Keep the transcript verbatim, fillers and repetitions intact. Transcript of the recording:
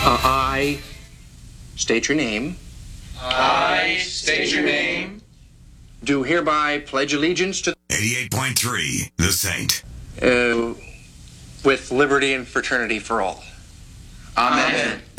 Uh, I state your name. I state your name. Do hereby pledge allegiance to eighty-eight point three, The Saint. Uh, with liberty and fraternity for all. Amen. Amen.